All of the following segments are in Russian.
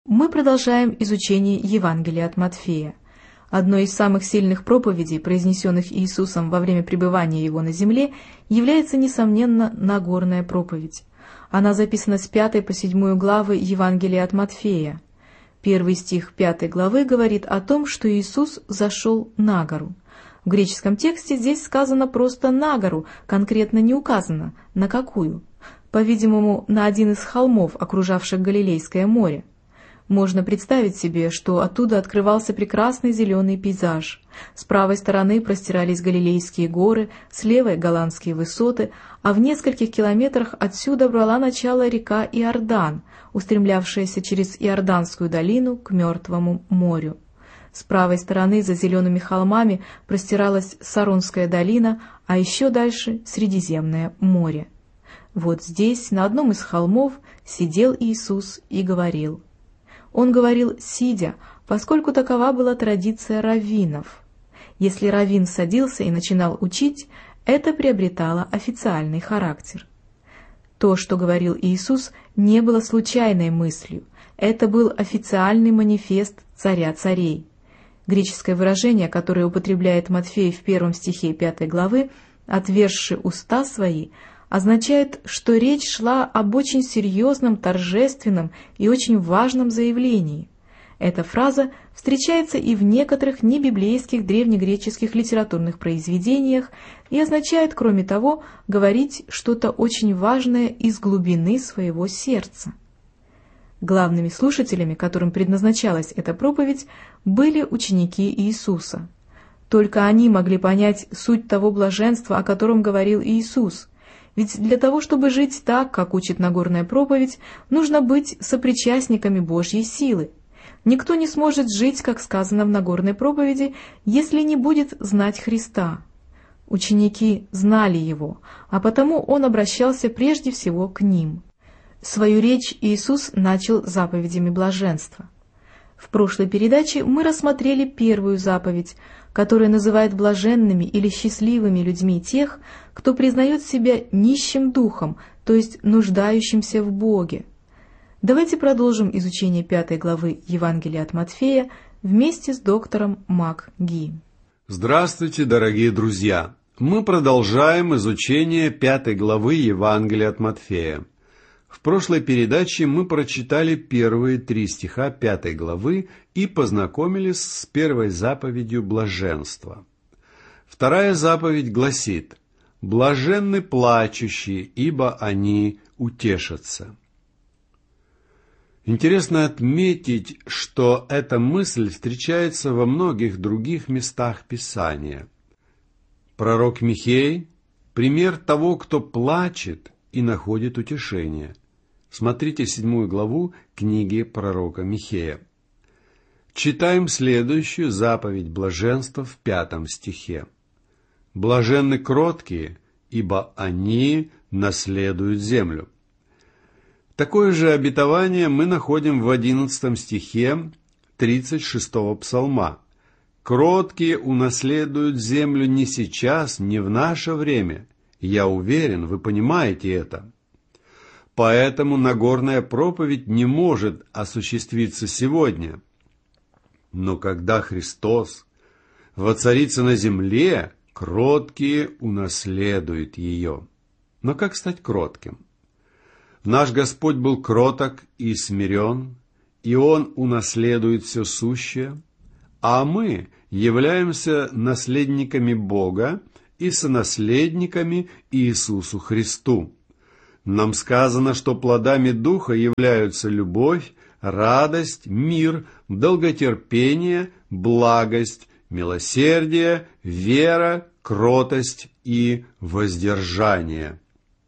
Мы продолжаем изучение Евангелия от Матфея. Одной из самых сильных проповедей, произнесенных Иисусом во время пребывания Его на земле, является, несомненно, Нагорная проповедь. Она записана с 5 по 7 главы Евангелия от Матфея. 1 стих 5 главы говорит о том, что Иисус зашел на гору. В греческом тексте здесь сказано просто «на гору», конкретно не указано, на какую. По-видимому, на один из холмов, окружавших Галилейское море. Можно представить себе, что оттуда открывался прекрасный зеленый пейзаж. С правой стороны простирались Галилейские горы, с левой — голландские высоты, а в нескольких километрах отсюда брала начало река Иордан, устремлявшаяся через Иорданскую долину к Мертвому морю. С правой стороны за зелеными холмами простиралась Саронская долина, а еще дальше — Средиземное море. Вот здесь, на одном из холмов, сидел Иисус и говорил. Он говорил сидя, поскольку такова была традиция раввинов. Если раввин садился и начинал учить, это приобретало официальный характер. То, что говорил Иисус, не было случайной мыслью, это был официальный манифест царя царей. Греческое выражение, которое употребляет Матфей в 1 стихе 5 главы, «отверзши уста свои», означает, что речь шла об очень серьезном, торжественном и очень важном заявлении. Эта фраза встречается и в некоторых небиблейских древнегреческих литературных произведениях и означает, кроме того, говорить что-то очень важное из глубины своего сердца. Главными слушателями, которым предназначалась эта проповедь, были ученики Иисуса. Только они могли понять суть того блаженства, о котором говорил Иисус. Ведь для того, чтобы жить так, как учит Нагорная проповедь, нужно быть сопричастниками Божьей силы. Никто не сможет жить, как сказано в Нагорной проповеди, если не будет знать Христа. Ученики знали Его, а потому Он обращался прежде всего к ним. Свою речь Иисус начал заповедями блаженства. В прошлой передаче мы рассмотрели первую заповедь, которая называет блаженными или счастливыми людьми тех, кто признает себя нищим духом, то есть нуждающимся в Боге. Давайте продолжим изучение 5 главы Евангелия от Матфея вместе с доктором МакГи. Здравствуйте, дорогие друзья! Мы продолжаем изучение 5 главы Евангелия от Матфея. В прошлой передаче мы прочитали первые 3 стиха 5 главы и познакомились с первой заповедью блаженства. Вторая заповедь гласит: «Блаженны плачущие, ибо они утешатся». Интересно отметить, что эта мысль встречается во многих других местах Писания. Пророк Михей – пример того, кто плачет и находит утешение. Смотрите 7 главу книги пророка Михея. Читаем следующую заповедь блаженства в 5 стихе. «Блаженны кроткие, ибо они наследуют землю». Такое же обетование мы находим в 11 стихе 36 псалма. «Кроткие унаследуют землю не сейчас, не в наше время. Я уверен, вы понимаете это». Поэтому Нагорная проповедь не может осуществиться сегодня. Но когда Христос воцарится на земле, кроткие унаследуют ее. Но как стать кротким? Наш Господь был кроток и смирен, и Он унаследует все сущее, а мы являемся наследниками Бога и сонаследниками Иисусу Христу. Нам сказано, что плодами Духа являются любовь, радость, мир, долготерпение, благость, милосердие, вера, кротость и воздержание.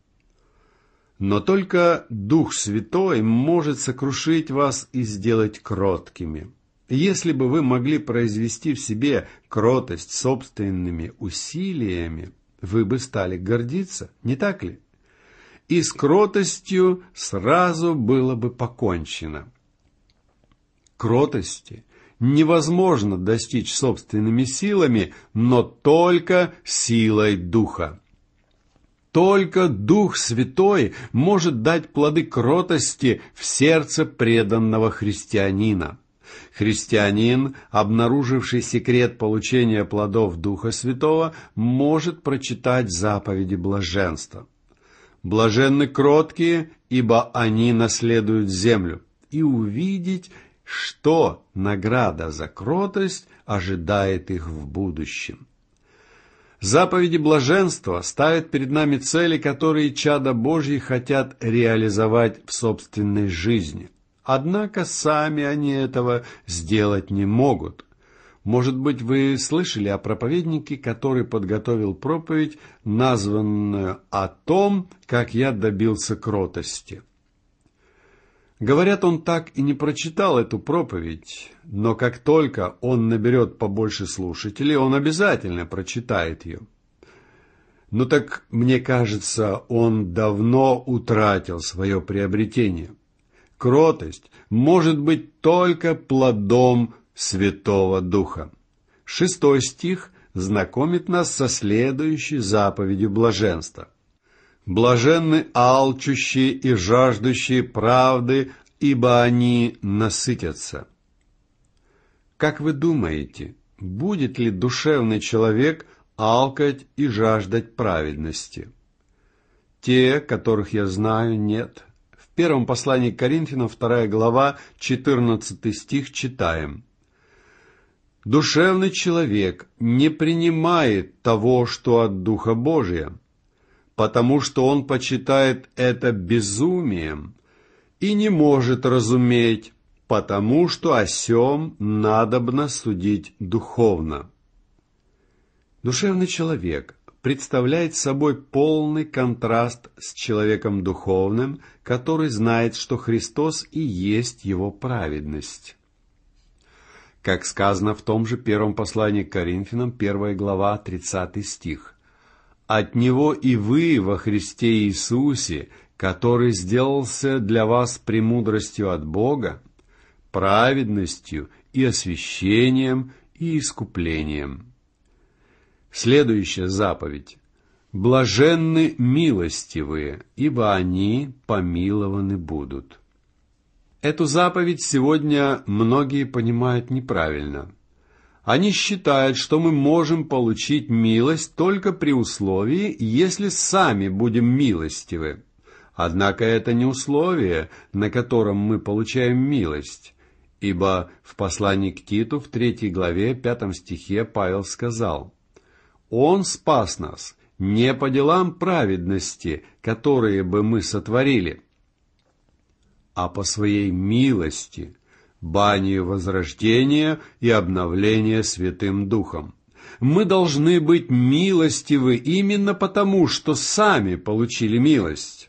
Но только Дух Святой может сокрушить вас и сделать кроткими. Если бы вы могли произвести в себе кротость собственными усилиями, вы бы стали гордиться, не так ли? И с кротостью сразу было бы покончено. Кротости невозможно достичь собственными силами, но только силой Духа. Только Дух Святой может дать плоды кротости в сердце преданного христианина. Христианин, обнаруживший секрет получения плодов Духа Святого, может прочитать заповеди блаженства. «Блаженны кроткие, ибо они наследуют землю», и увидеть, что награда за кротость ожидает их в будущем. Заповеди блаженства ставят перед нами цели, которые чада Божьи хотят реализовать в собственной жизни. Однако сами они этого сделать не могут. Может быть, вы слышали о проповеднике, который подготовил проповедь, названную «О том, как я добился кротости». Говорят, он так и не прочитал эту проповедь, но как только он наберет побольше слушателей, он обязательно прочитает ее. Ну так, мне кажется, он давно утратил свое приобретение. Кротость может быть только плодом Святого Духа. 6 стих знакомит нас со следующей заповедью блаженства. «Блаженны алчущие и жаждущие правды, ибо они насытятся». Как вы думаете, будет ли душевный человек алкать и жаждать праведности? Те, которых я знаю, нет. В первом послании к Коринфянам, 2 глава, 14 стих читаем: «Душевный человек не принимает того, что от Духа Божия, потому что он почитает это безумием и не может разуметь, потому что о сем надобно судить духовно». Душевный человек представляет собой полный контраст с человеком духовным, который знает, что Христос и есть его праведность. Как сказано в том же первом послании к Коринфянам, 1 глава, 30 стих: «От Него и вы во Христе Иисусе, который сделался для вас премудростью от Бога, праведностью и освящением и искуплением». Следующая заповедь: «Блаженны милостивые, ибо они помилованы будут». Эту заповедь сегодня многие понимают неправильно. Они считают, что мы можем получить милость только при условии, если сами будем милостивы. Однако это не условие, на котором мы получаем милость, ибо в послании к Титу в 3 главе 5 стихе Павел сказал: «Он спас нас не по делам праведности, которые бы мы сотворили, а по своей милости, банию возрождения и обновления Святым Духом». Мы должны быть милостивы именно потому, что сами получили милость.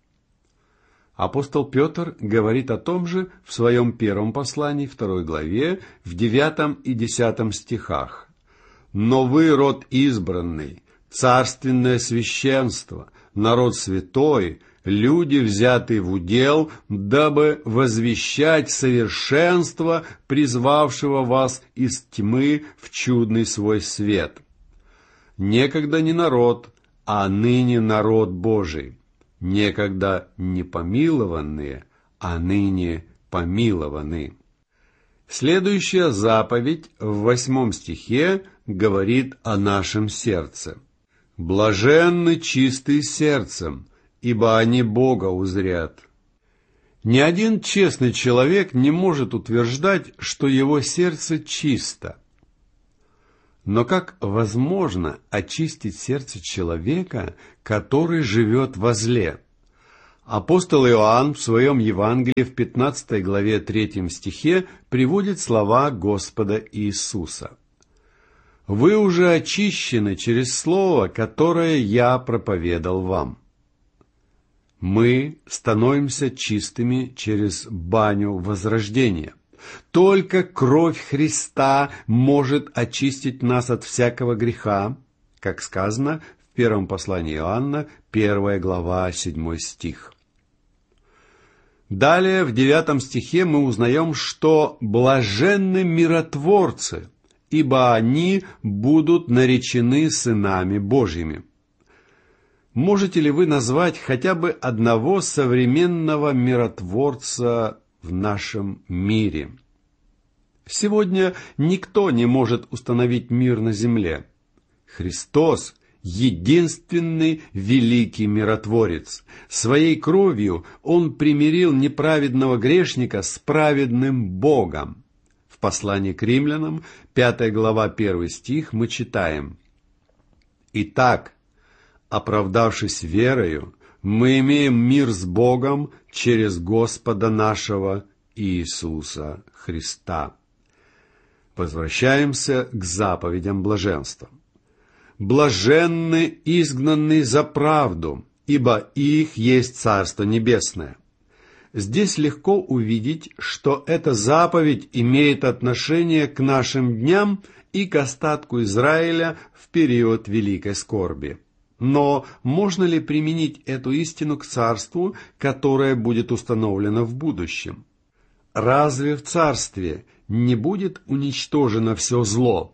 Апостол Петр говорит о том же в своем первом послании, 2 главе, в 9 и 10 стихах. «Но вы род избранный, царственное священство, народ святой, люди, взятые в удел, дабы возвещать совершенство, призвавшего вас из тьмы в чудный свой свет. Некогда не народ, а ныне народ Божий, некогда не помилованные, а ныне помилованы». Следующая заповедь в 8 стихе говорит о нашем сердце. «Блаженны чистые сердцем, ибо они Бога узрят». Ни один честный человек не может утверждать, что его сердце чисто. Но как возможно очистить сердце человека, который живет во зле? Апостол Иоанн в своем Евангелии в 15 главе 3 стихе приводит слова Господа Иисуса: «Вы уже очищены через слово, которое я проповедал вам». Мы становимся чистыми через баню возрождения. Только кровь Христа может очистить нас от всякого греха, как сказано в первом послании Иоанна, 1 глава, 7 стих. Далее, в 9 стихе мы узнаем, что «блаженны миротворцы, ибо они будут наречены сынами Божьими». Можете ли вы назвать хотя бы одного современного миротворца в нашем мире? Сегодня никто не может установить мир на земле. Христос – единственный великий миротворец. Своей кровью Он примирил неправедного грешника с праведным Богом. В послании к римлянам, 5 глава, 1 стих, мы читаем: «Итак, оправдавшись верою, мы имеем мир с Богом через Господа нашего Иисуса Христа». Возвращаемся к заповедям блаженства. «Блаженны изгнанные за правду, ибо их есть Царство Небесное». Здесь легко увидеть, что эта заповедь имеет отношение к нашим дням и к остатку Израиля в период великой скорби. Но можно ли применить эту истину к царству, которое будет установлено в будущем? Разве в царстве не будет уничтожено все зло?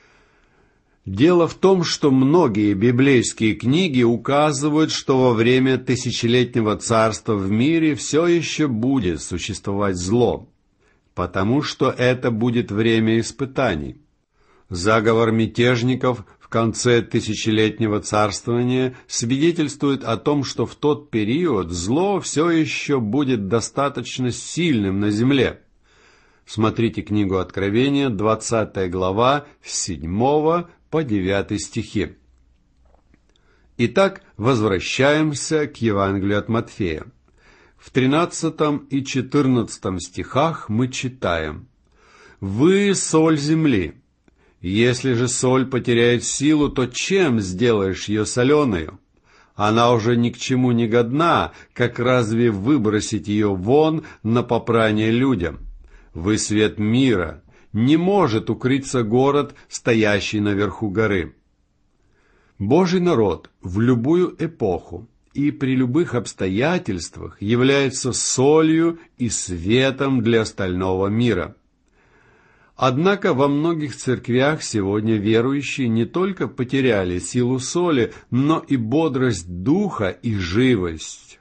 Дело в том, что многие библейские книги указывают, что во время тысячелетнего царства в мире все еще будет существовать зло, потому что это будет время испытаний. Заговор мятежников в конце тысячелетнего царствования свидетельствует о том, что в тот период зло все еще будет достаточно сильным на земле. Смотрите книгу Откровения, 20 глава, с 7 по 9 стихи. Итак, возвращаемся к Евангелию от Матфея. В 13 и 14 стихах мы читаем: «Вы соль земли. Если же соль потеряет силу, то чем сделаешь ее соленою? Она уже ни к чему не годна, как разве выбросить ее вон на попрание людям? Вы свет мира. Не может укрыться город, стоящий наверху горы». Божий народ в любую эпоху и при любых обстоятельствах является солью и светом для остального мира. Однако во многих церквях сегодня верующие не только потеряли силу соли, но и бодрость духа и живость.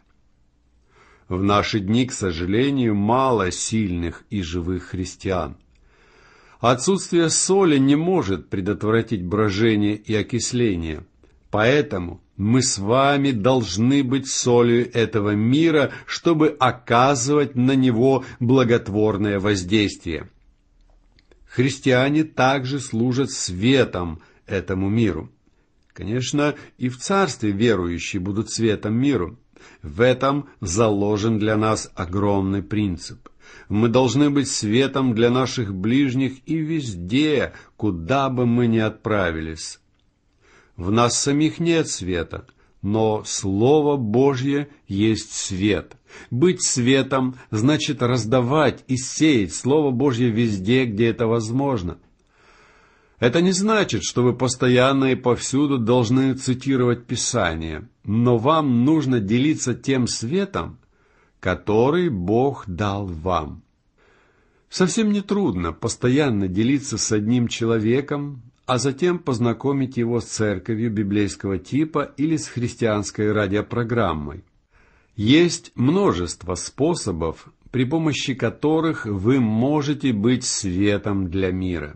В наши дни, к сожалению, мало сильных и живых христиан. Отсутствие соли не может предотвратить брожение и окисление. Поэтому мы с вами должны быть солью этого мира, чтобы оказывать на него благотворное воздействие. Христиане также служат светом этому миру. Конечно, и в царстве верующие будут светом миру. В этом заложен для нас огромный принцип. Мы должны быть светом для наших ближних и везде, куда бы мы ни отправились. В нас самих нет света, но Слово Божье есть свет. Быть светом значит раздавать и сеять Слово Божье везде, где это возможно. Это не значит, что вы постоянно и повсюду должны цитировать Писание, но вам нужно делиться тем светом, который Бог дал вам. Совсем не трудно постоянно делиться с одним человеком, а затем познакомить его с церковью библейского типа или с христианской радиопрограммой. Есть множество способов, при помощи которых вы можете быть светом для мира.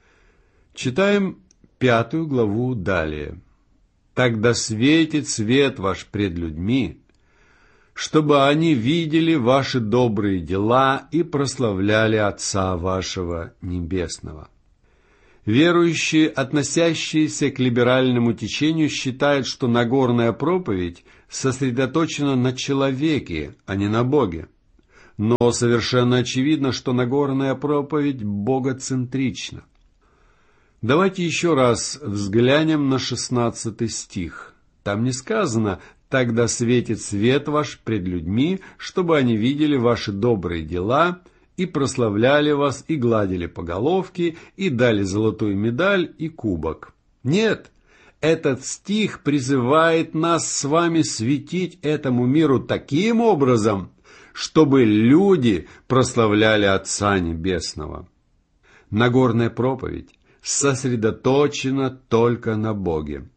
Читаем 5 главу далее. «Тогда светит свет ваш пред людьми, чтобы они видели ваши добрые дела и прославляли Отца вашего Небесного». Верующие, относящиеся к либеральному течению, считают, что Нагорная проповедь сосредоточена на человеке, а не на Боге. Но совершенно очевидно, что Нагорная проповедь богоцентрична. Давайте еще раз взглянем на 16 стих. Там не сказано: «Тогда светит свет ваш пред людьми, чтобы они видели ваши добрые дела и прославляли вас, и гладили по головке, и дали золотую медаль и кубок». Нет, этот стих призывает нас с вами светить этому миру таким образом, чтобы люди прославляли Отца Небесного. Нагорная проповедь сосредоточена только на Боге.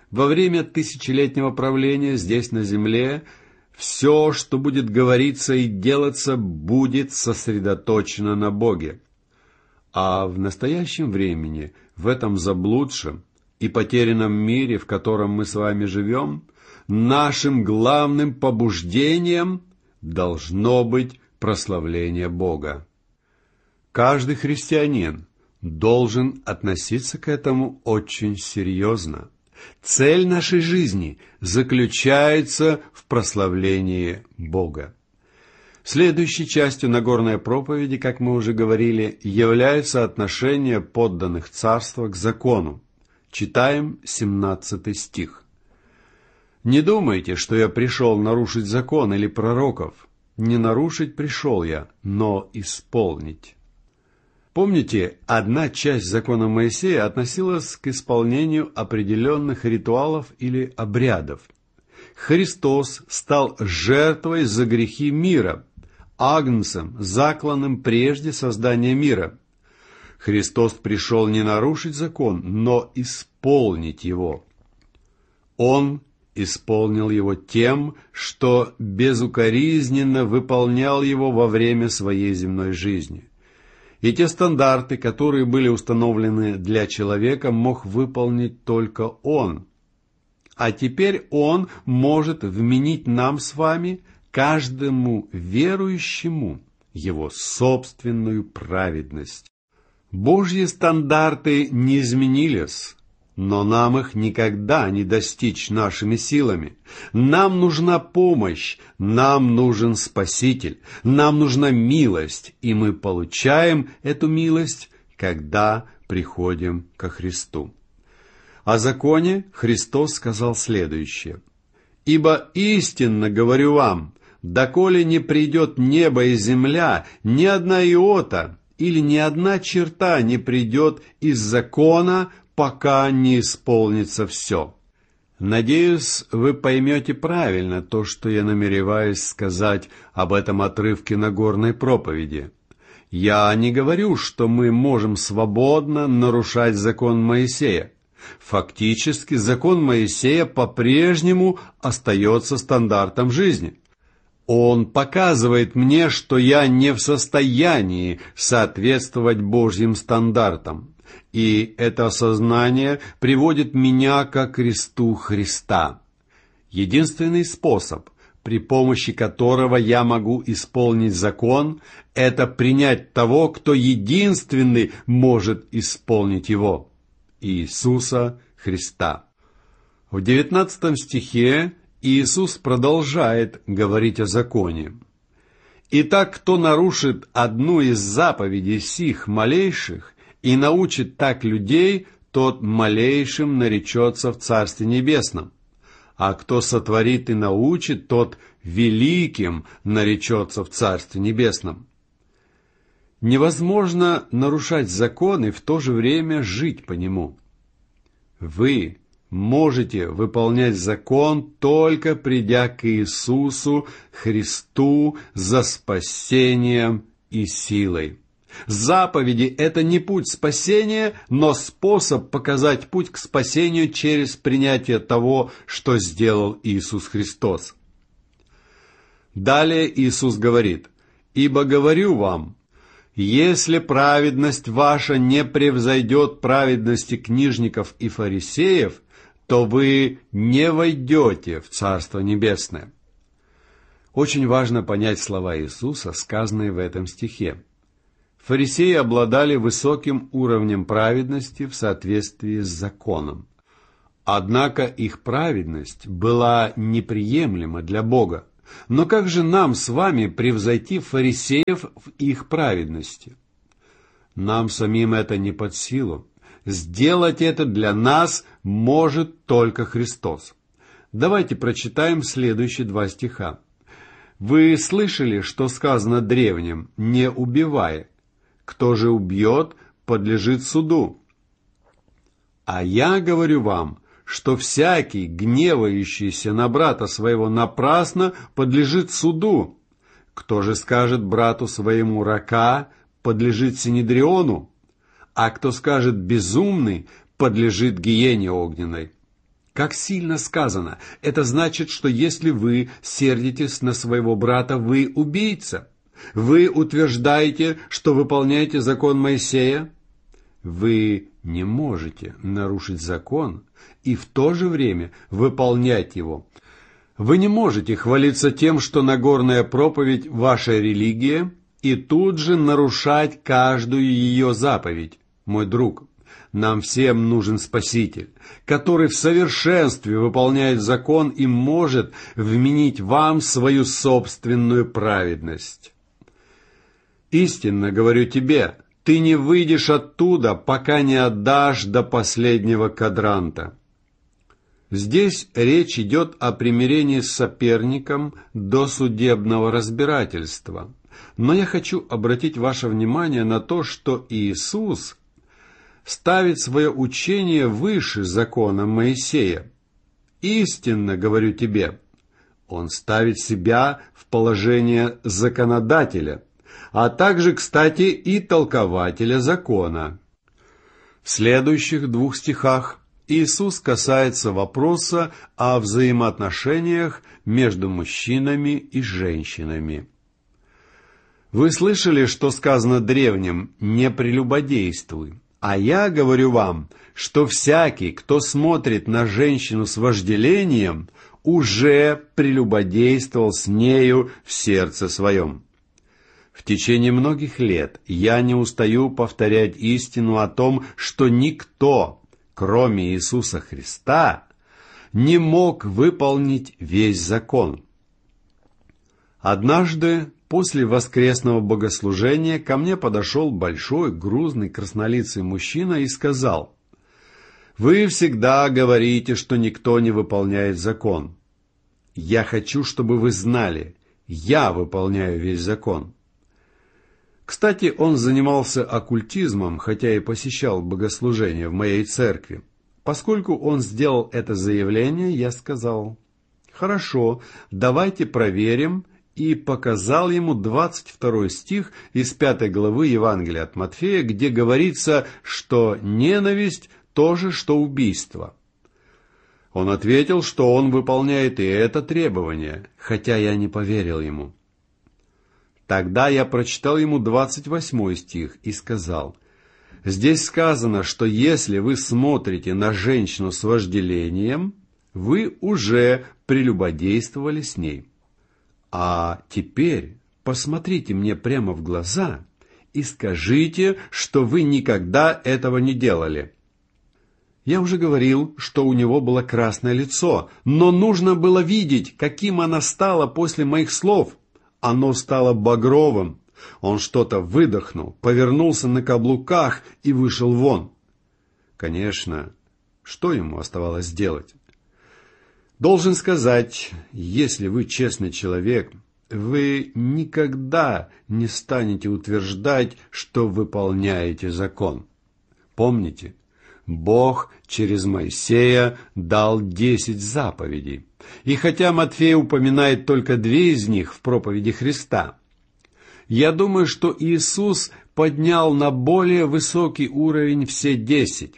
Во время тысячелетнего правления здесь на земле все, что будет говориться и делаться, будет сосредоточено на Боге. А в настоящем времени, в этом заблудшем и потерянном мире, в котором мы с вами живем, нашим главным побуждением должно быть прославление Бога. Каждый христианин должен относиться к этому очень серьезно. Цель нашей жизни заключается в прославлении Бога. Следующей частью Нагорной проповеди, как мы уже говорили, является отношение подданных царства к закону. Читаем 17 стих. «Не думайте, что я пришел нарушить закон или пророков. Не нарушить пришел я, но исполнить». Помните, одна часть закона Моисея относилась к исполнению определенных ритуалов или обрядов. Христос стал жертвой за грехи мира, агнцем, закланным прежде создания мира. Христос пришел не нарушить закон, но исполнить его. Он исполнил его тем, что безукоризненно выполнял его во время своей земной жизни. И те стандарты, которые были установлены для человека, мог выполнить только Он. А теперь Он может вменить нам с вами, каждому верующему, Его собственную праведность. Божьи стандарты не изменились, но нам их никогда не достичь нашими силами. Нам нужна помощь, нам нужен Спаситель, нам нужна милость, и мы получаем эту милость, когда приходим ко Христу. О законе Христос сказал следующее. «Ибо истинно говорю вам, доколе не придет небо и земля, ни одна иота или ни одна черта не придет из закона, пока не исполнится все». Надеюсь, вы поймете правильно то, что я намереваюсь сказать об этом отрывке Нагорной проповеди. Я не говорю, что мы можем свободно нарушать закон Моисея. Фактически, закон Моисея по-прежнему остается стандартом жизни. Он показывает мне, что я не в состоянии соответствовать Божьим стандартам. И это осознание приводит меня ко кресту Христа. Единственный способ, при помощи которого я могу исполнить закон, это принять того, кто единственный может исполнить его – Иисуса Христа. В 19 стихе Иисус продолжает говорить о законе. «Итак, кто нарушит одну из заповедей сих малейших и научит так людей, тот малейшим наречется в Царстве Небесном. А кто сотворит и научит, тот великим наречется в Царстве Небесном». Невозможно нарушать закон и в то же время жить по нему. Вы можете выполнять закон, только придя к Иисусу Христу за спасением и силой. Заповеди – это не путь спасения, но способ показать путь к спасению через принятие того, что сделал Иисус Христос. Далее Иисус говорит: «Ибо говорю вам, если праведность ваша не превзойдет праведности книжников и фарисеев, то вы не войдете в Царство Небесное». Очень важно понять слова Иисуса, сказанные в этом стихе. Фарисеи обладали высоким уровнем праведности в соответствии с законом. Однако их праведность была неприемлема для Бога. Но как же нам с вами превзойти фарисеев в их праведности? Нам самим это не под силу. Сделать это для нас может только Христос. Давайте прочитаем следующие 2 стиха. «Вы слышали, что сказано древним: не убивай. Кто же убьет, подлежит суду. А я говорю вам, что всякий, гневающийся на брата своего напрасно, подлежит суду. Кто же скажет брату своему рака, подлежит синедриону, а кто скажет безумный, подлежит гиене огненной. Как сильно сказано! Это значит, что если вы сердитесь на своего брата, вы убийца. Вы утверждаете, что выполняете закон Моисея? Вы не можете нарушить закон и в то же время выполнять его. Вы не можете хвалиться тем, что Нагорная проповедь – ваша религия, и тут же нарушать каждую ее заповедь. Мой друг, нам всем нужен Спаситель, который в совершенстве выполняет закон и может вменить вам свою собственную праведность. Истинно говорю тебе, ты не выйдешь оттуда, пока не отдашь до последнего кадранта. Здесь речь идет о примирении с соперником до судебного разбирательства. Но я хочу обратить ваше внимание на то, что Иисус ставит свое учение выше закона Моисея. Истинно говорю тебе, Он ставит себя в положение законодателя, а также, кстати, и толкователя закона. В следующих 2 стихах Иисус касается вопроса о взаимоотношениях между мужчинами и женщинами. Вы слышали, что сказано древним «не прелюбодействуй», а я говорю вам, что всякий, кто смотрит на женщину с вожделением, уже прелюбодействовал с нею в сердце своем. В течение многих лет я не устаю повторять истину о том, что никто, кроме Иисуса Христа, не мог выполнить весь закон. Однажды, после воскресного богослужения, ко мне подошел большой, грузный, краснолицый мужчина и сказал: «Вы всегда говорите, что никто не выполняет закон. Я хочу, чтобы вы знали, я выполняю весь закон». Кстати, он занимался оккультизмом, хотя и посещал богослужения в моей церкви. Поскольку он сделал это заявление, я сказал: «Хорошо, давайте проверим», и показал ему 22 стих из 5 главы Евангелия от Матфея, где говорится, что ненависть – то же, что убийство. Он ответил, что он выполняет и это требование, хотя я не поверил ему. Тогда я прочитал ему 28 стих и сказал: «Здесь сказано, что если вы смотрите на женщину с вожделением, вы уже прелюбодействовали с ней. А теперь посмотрите мне прямо в глаза и скажите, что вы никогда этого не делали». Я уже говорил, что у него было красное лицо, но нужно было видеть, каким оно стало после моих слов. Оно стало багровым. Он что-то выдохнул, повернулся на каблуках и вышел вон. Конечно, что ему оставалось делать? Должен сказать, если вы честный человек, вы никогда не станете утверждать, что выполняете закон. Помните, Бог через Моисея дал 10 заповедей. И хотя Матфей упоминает только 2 из них в проповеди Христа, я думаю, что Иисус поднял на более высокий уровень все 10.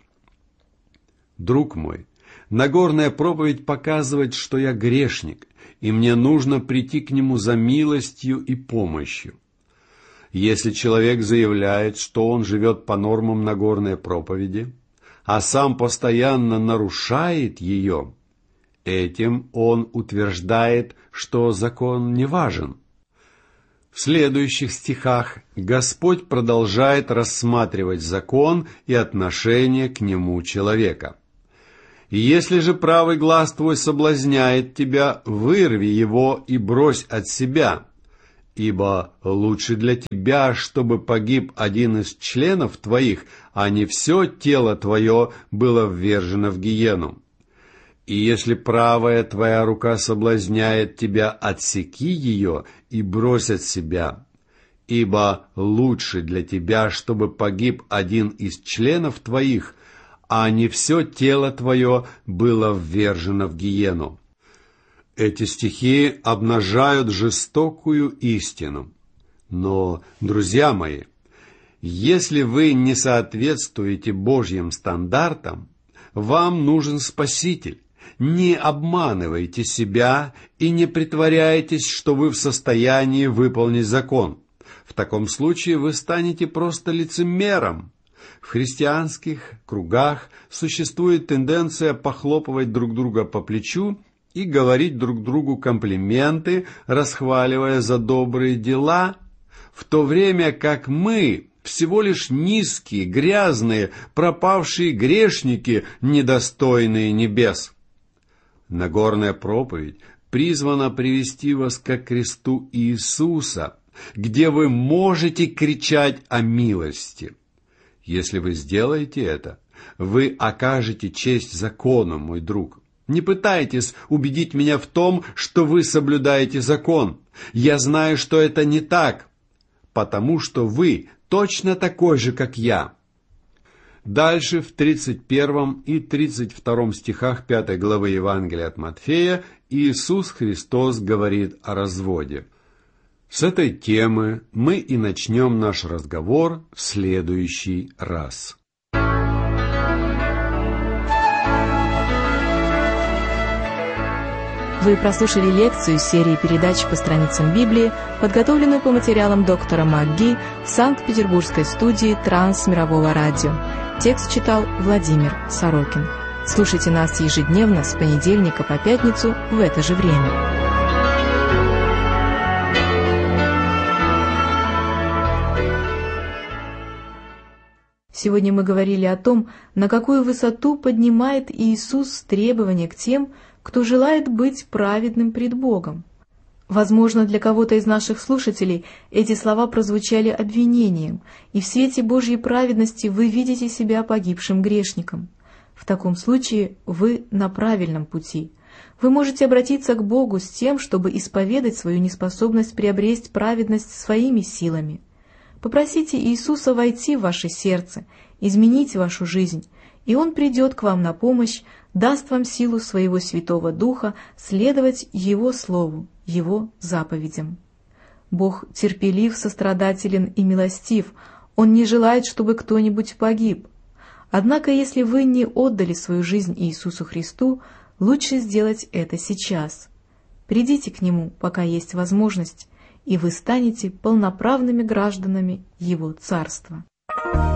Друг мой, Нагорная проповедь показывает, что я грешник, и мне нужно прийти к Нему за милостью и помощью. Если человек заявляет, что он живет по нормам Нагорной проповеди, а сам постоянно нарушает ее, этим он утверждает, что закон не важен. В следующих стихах Господь продолжает рассматривать закон и отношение к нему человека. «Если же правый глаз твой соблазняет тебя, вырви его и брось от себя, ибо лучше для тебя, чтобы погиб один из членов твоих, а не все тело твое было ввержено в гиену. И если правая твоя рука соблазняет тебя, отсеки ее и брось от себя, ибо лучше для тебя, чтобы погиб один из членов твоих, а не все тело твое было ввержено в гиену». Эти стихи обнажают жестокую истину. Но, друзья мои, если вы не соответствуете Божьим стандартам, вам нужен Спаситель, Не обманывайте себя и не притворяйтесь, что вы в состоянии выполнить закон. В таком случае вы станете просто лицемером. В христианских кругах существует тенденция похлопывать друг друга по плечу и говорить друг другу комплименты, расхваливая за добрые дела, в то время как мы всего лишь низкие, грязные, пропавшие грешники, недостойные небес. Нагорная проповедь призвана привести вас ко кресту Иисуса, где вы можете кричать о милости. Если вы сделаете это, вы окажете честь закону, мой друг. Не пытайтесь убедить меня в том, что вы соблюдаете закон. Я знаю, что это не так, потому что вы точно такой же, как я. Дальше в 31 и 32 стихах 5 главы Евангелия от Матфея Иисус Христос говорит о разводе. С этой темы мы и начнем наш разговор в следующий раз. Вы прослушали лекцию из серии передач по страницам Библии, подготовленную по материалам доктора МакГи в Санкт-Петербургской студии Трансмирового радио. Текст читал Владимир Сорокин. Слушайте нас ежедневно с понедельника по пятницу в это же время. Сегодня мы говорили о том, на какую высоту поднимает Иисус требования к тем, кто желает быть праведным пред Богом. Возможно, для кого-то из наших слушателей эти слова прозвучали обвинением, и в свете Божьей праведности вы видите себя погибшим грешником. В таком случае вы на правильном пути. Вы можете обратиться к Богу с тем, чтобы исповедать свою неспособность приобрести праведность своими силами. Попросите Иисуса войти в ваше сердце, изменить вашу жизнь, и Он придет к вам на помощь, даст вам силу своего Святого Духа следовать Его Слову, Его заповедям. Бог терпелив, сострадателен и милостив, Он не желает, чтобы кто-нибудь погиб. Однако, если вы не отдали свою жизнь Иисусу Христу, лучше сделать это сейчас. Придите к Нему, пока есть возможность, и вы станете полноправными гражданами Его Царства.